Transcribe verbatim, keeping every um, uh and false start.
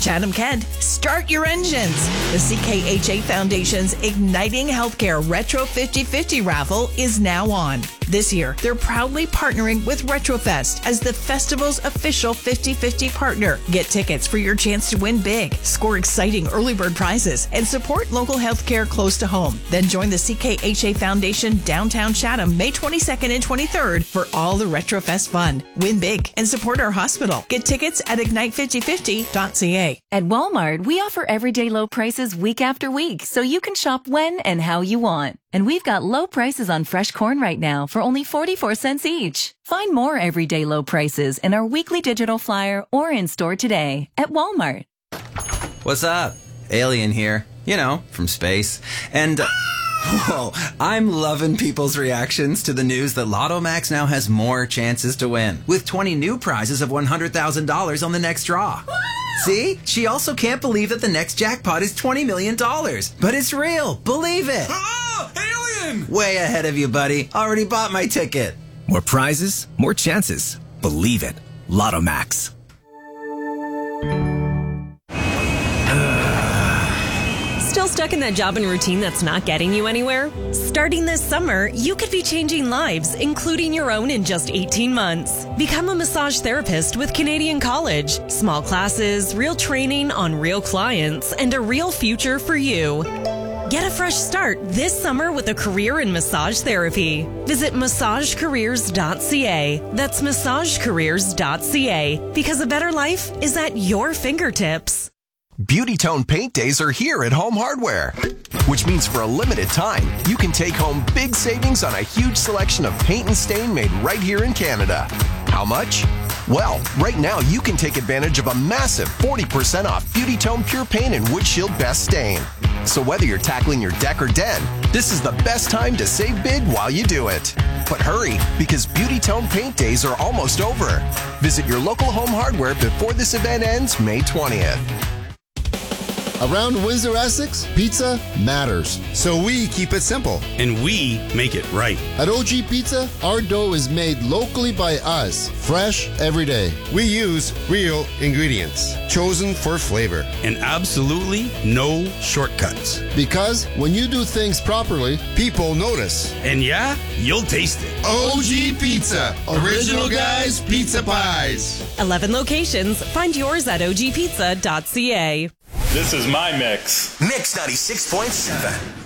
Chatham-Kent, start your engines. The C K H A Foundation's Igniting Healthcare Retro fifty fifty raffle is now on. This year, they're proudly partnering with Retrofest as the festival's official fifty fifty partner. Get tickets for your chance to win big, score exciting early bird prizes, and support local healthcare close to home. Then join the C K H A Foundation downtown Chatham May twenty-second and twenty-third for all the Retrofest fun. Win big and support our hospital. Get tickets at ignite fifty fifty dot c a. At Walmart, we offer everyday low prices week after week, so you can shop when and how you want. And we've got low prices on fresh corn right now for only forty-four cents each. Find more everyday low prices in our weekly digital flyer or in store today at Walmart. What's up? Alien here. You know, from space. And... Uh, whoa, I'm loving people's reactions to the news that Lotto Max now has more chances to win, with twenty new prizes of one hundred thousand dollars on the next draw. See? She also can't believe that the next jackpot is twenty million dollars. But it's real. Believe it. Oh, alien! Way ahead of you, buddy. Already bought my ticket. More prizes, more chances. Believe it. Lotto Max. Still stuck in that job and routine that's not getting you anywhere? Starting this summer, you could be changing lives, including your own, in just eighteen months. Become a massage therapist with Canadian College. Small classes, real training on real clients, and a real future for you. Get a fresh start this summer with a career in massage therapy. Visit massage careers dot c a. That's massage careers dot c a, because a better life is at your fingertips. Beauty Tone Paint Days are here at Home Hardware, which means for a limited time, you can take home big savings on a huge selection of paint and stain made right here in Canada. How much? Well, right now you can take advantage of a massive forty percent off Beauty Tone Pure Paint and Windshield Best Stain. So whether you're tackling your deck or den, this is the best time to save big while you do it. But hurry, because Beauty Tone Paint Days are almost over. Visit your local Home Hardware before this event ends May twentieth. Around Windsor, Essex, pizza matters. So we keep it simple. And we make it right. At O G Pizza, our dough is made locally by us, fresh every day. We use real ingredients, chosen for flavor. And absolutely no shortcuts. Because when you do things properly, people notice. And yeah, you'll taste it. O G Pizza. Original guys, pizza pies. eleven locations. Find yours at o g pizza dot c a. This is my mix. Mix ninety-six point seven.